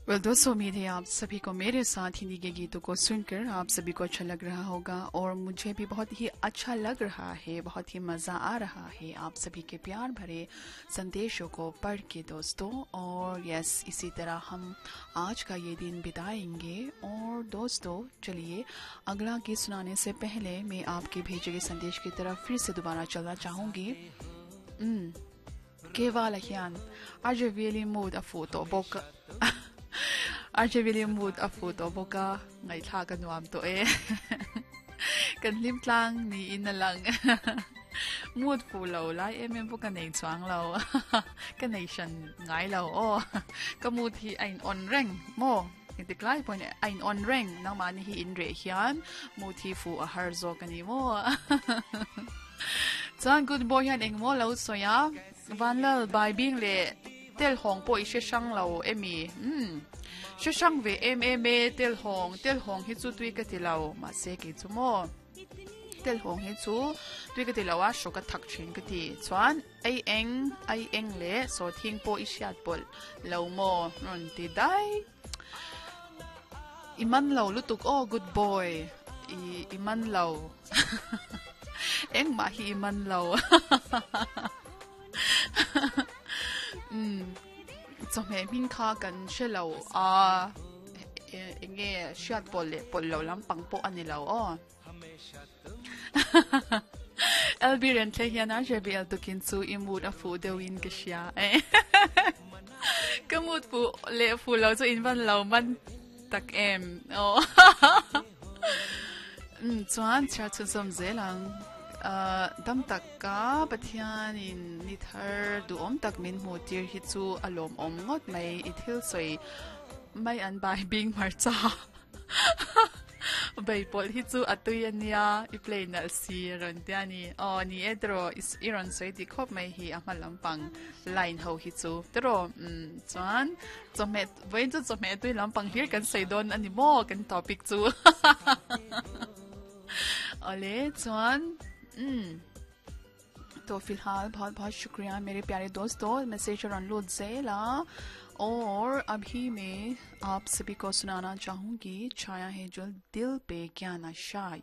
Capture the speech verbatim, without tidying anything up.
Well दोस्तों, उम्मीद है आप सभी को मेरे साथ हिंदी के गीतों को सुनकर आप सभी को अच्छा लग रहा होगा और मुझे भी बहुत ही अच्छा लग रहा है, बहुत ही मज़ा आ रहा है आप सभी के प्यार भरे संदेशों को पढ़ के दोस्तों। और यस, इसी तरह हम आज का ये दिन बिताएंगे। और दोस्तों चलिए, अगला गीत सुनाने से पहले मैं आपके भेजे गए संदेश की तरफ फिर से दोबारा चलना चाहूँगी। Kevala yan. Arje William mood a photo boka. Arje William mood a photo boka. Ngay thagan nuam to eh. Kan lim lang ni in na lang. Mood fu lo lai em em boka nei chuang lo. Kan nei shan ngai lo oh. Ka mood hi ain on reng mo. Iti klai po ni ain on reng nang man hi in re hian. Mood hi fu a harzo kani mo. Chuan good boy yan eng mo lo so ya. Van lal bai bing le tel hong po i she shang lo emi hm she shang ve em em tel hong tel hong hi chu tui ka ti lo ma se ki chu mo tel hong hi chu tui ka ti lo wa sho ka thak thin ka ti chuan ai eng ai eng le so thing po i shat pol lo mo ron ti dai iman lo lutuk oh good boy i iman lo eng ma hi iman lo 음, 좀 민카 간 쉘라오 아, 이게 샷 볼레 볼로랑 빵뽀 아니라오. Elbiren tehiana jebi el tukinsu imud afu de win kishya. Kamud fu le fu lo so invan lo man tak em. Oh. Um, chuan cha chu som zelang. Uh, dam takka pathian in nithar du om tak min mu tir hi chu alom om ngot mai ithil soi mai an bai bing marcha bai pol hi chu atui ania I play na si ron tiani o ni edro is iron soi di khop mai hi amalam pang line ho hi chu tro um chuan chomet voin chu chomet tui lampang hir kan seidon ani mo kan topic chu ole chuan हम्म तो फिलहाल बहुत बहुत शुक्रिया मेरे प्यारे दोस्तों message और अनुरोध से ला। और अभी मैं आप सभी को सुनाना चाहूँगी छाया है जो दिल पे क्या नशा।